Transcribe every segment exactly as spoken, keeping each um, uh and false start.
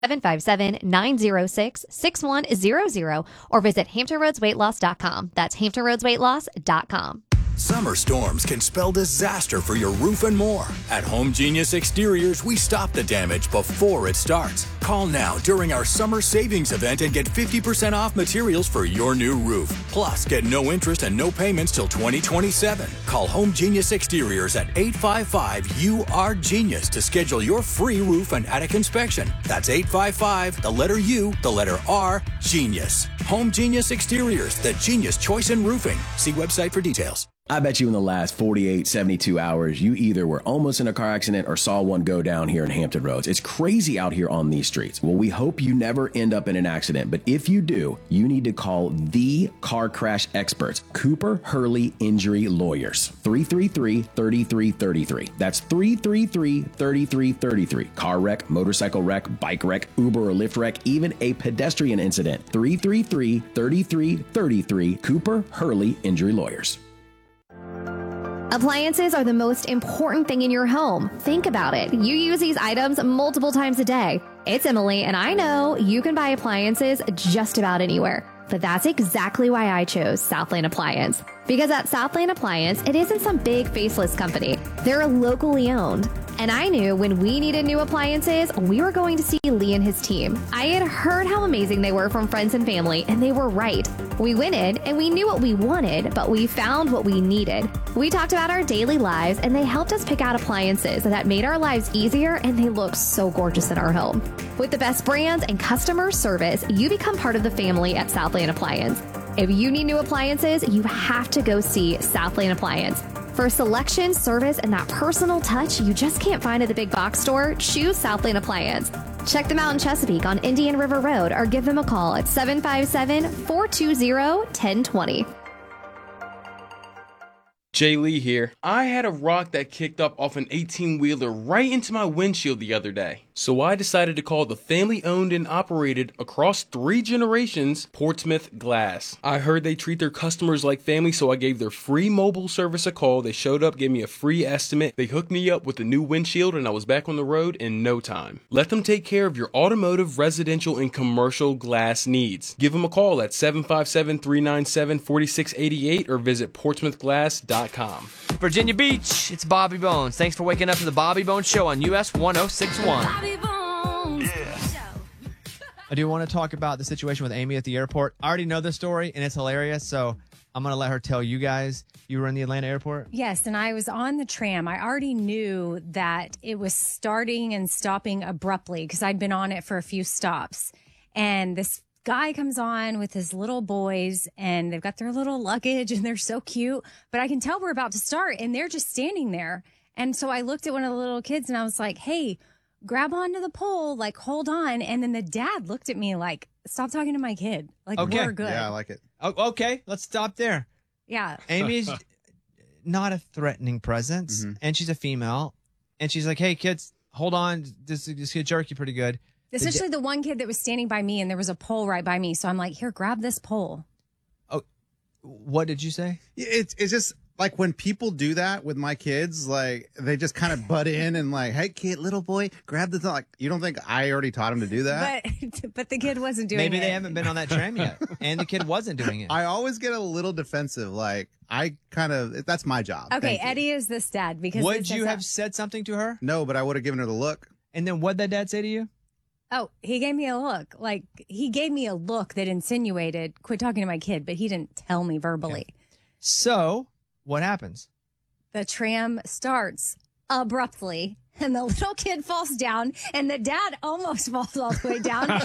seven five seven, nine zero six, six one zero zero or visit hampton roads weight loss dot com. That's hampton roads weight loss dot com. Summer storms can spell disaster for your roof and more. At Home Genius Exteriors, we stop the damage before it starts. Call now during our summer savings event and get fifty percent off materials for your new roof. Plus, get no interest and no payments till twenty twenty-seven. Call Home Genius Exteriors at eight five five U R Genius to schedule your free roof and attic inspection. That's eight five five, the letter U, the letter R, Genius. Home Genius Exteriors, the genius choice in roofing. See website for details. I bet you in the last forty-eight, seventy-two hours, you either were almost in a car accident or saw one go down here in Hampton Roads. It's crazy out here on these streets. Well, we hope you never end up in an accident, but if you do, you need to call the car crash experts, Cooper Hurley Injury Lawyers. three three three, three three three three. That's three three three, three three three three. Car wreck, motorcycle wreck, bike wreck, Uber or Lyft wreck, even a pedestrian incident. three three three, three three three three. Cooper Hurley Injury Lawyers. Appliances are the most important thing in your home. Think about it. You use these items multiple times a day. It's Emily, and I know you can buy appliances just about anywhere. But that's exactly why I chose Southland Appliance. Because at Southland Appliance, it isn't some big faceless company. They're locally owned. And I knew when we needed new appliances, we were going to see Lee and his team. I had heard how amazing they were from friends and family, and they were right. We went in and we knew what we wanted, but we found what we needed. We talked about our daily lives, and they helped us pick out appliances that made our lives easier, and they look so gorgeous in our home. With the best brands and customer service, you become part of the family at Southland Appliance. If you need new appliances, you have to go see Southland Appliance. For selection, service, and that personal touch you just can't find at the big box store, choose Southland Appliance. Check them out in Chesapeake on Indian River Road or give them a call at seven five seven, four two zero, one zero two zero. Jay Lee here. I had a rock that kicked up off an eighteen-wheeler right into my windshield the other day. So I decided to call the family-owned and operated across three generations Portsmouth Glass. I heard they treat their customers like family, so I gave their free mobile service a call. They showed up, gave me a free estimate. They hooked me up with a new windshield, and I was back on the road in no time. Let them take care of your automotive, residential, and commercial glass needs. Give them a call at seven five seven, three nine seven, four six eight eight or visit portsmouth glass dot com. Virginia Beach, it's Bobby Bones. Thanks for waking up to the Bobby Bones Show on U S one oh six point one. Bobby Bones. Yeah. I do want to talk about the situation with Amy at the airport. I already know this story, and it's hilarious, so I'm going to let her tell you guys. You were in the Atlanta airport? Yes, and I was on the tram. I already knew that it was starting and stopping abruptly because I'd been on it for a few stops. And this guy comes on with his little boys, and they've got their little luggage, and they're so cute. But I can tell we're about to start, and they're just standing there. And so I looked at one of the little kids, and I was like, hey, grab onto the pole, like, hold on. And then the dad looked at me like, stop talking to my kid. Like, okay. We're good. Yeah, I like it. Oh, okay, let's stop there. Yeah. Amy's not a threatening presence, mm-hmm. and she's a female. And she's like, hey, kids, hold on. This, this could jerk you pretty good. Especially the, the one kid that was standing by me, and there was a pole right by me. So I'm like, here, grab this pole. Oh, what did you say? It's it's just like when people do that with my kids, like they just kind of butt in and like, hey, kid, little boy, grab the thing. Like, you don't think I already taught him to do that? But but the kid wasn't doing Maybe it. Maybe they haven't been on that tram yet, and the kid wasn't doing it. I always get a little defensive. Like, I kind of, that's my job. Okay, Eddie you. is this dad. Because would you have that. said something to her? No, but I would have given her the look. And then what'd that dad say to you? Oh, he gave me a look. Like, he gave me a look that insinuated, quit talking to my kid, but he didn't tell me verbally. Okay. So, what happens? The tram starts abruptly, and the little kid falls down, and the dad almost falls all the way down. And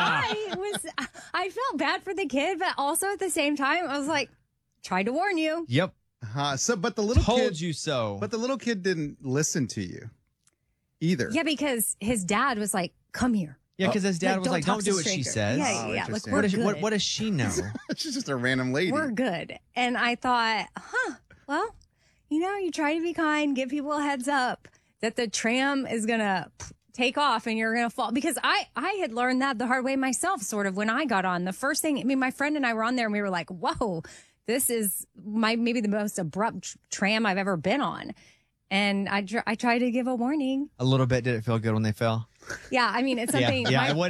I was, I felt bad for the kid, but also at the same time, I was like, tried to warn you. Yep. Uh, so, but the little Told kid, you so. But the little kid didn't listen to you either. Yeah, because his dad was like, come here. Yeah, because his dad like, was like, don't do what she says. Yeah, yeah, oh, yeah. Like, what, we're does, good. What, what does she know? She's just a random lady. We're good. And I thought, huh, well, you know, you try to be kind, give people a heads up that the tram is going to take off and you're going to fall. Because I, I had learned that the hard way myself, sort of, when I got on. The first thing, I mean, my friend and I were on there and we were like, whoa, this is my maybe the most abrupt tram I've ever been on. And I, tr- I tried to give a warning. A little bit. Did it feel good when they fell? Yeah, I mean, it's something. Yeah, my- yeah. What